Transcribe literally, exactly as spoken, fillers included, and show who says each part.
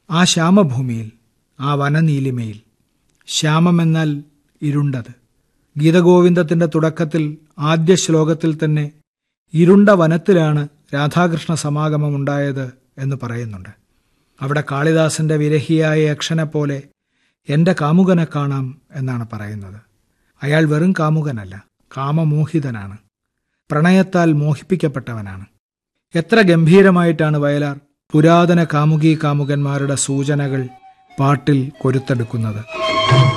Speaker 1: ആ ശ്യാമഭൂമിയിൽ, ആ വനനീലിമയിൽ, ശ്യാമമെന്നാൽ ഇരുണ്ടത്. ഗീതഗോവിന്ദത്തിന്റെ തുടക്കത്തിൽ ആദ്യ ശ്ലോകത്തിൽ തന്നെ ഇരുണ്ട വനത്തിലാണ് രാധാകൃഷ്ണ സമാഗമം ഉണ്ടായത് എന്ന് പറയുന്നുണ്ട്. അവിടെ കാളിദാസന്റെ വിരഹിയായ യക്ഷനെ പോലെ എന്റെ കാമുകനെ കാണാം എന്നാണ് പറയുന്നത്. അയാൾ വെറും കാമുകനല്ല, കാമമോഹിതനാണ്, പ്രണയത്താൽ മോഹിപ്പിക്കപ്പെട്ടവനാണ്. എത്ര ഗംഭീരമായിട്ടാണ് വയലാർ പുരാതന കാമുകീ കാമുകന്മാരുടെ സൂചനകൾ പാട്ടിൽ കൊരുത്തെടുക്കുന്നത്.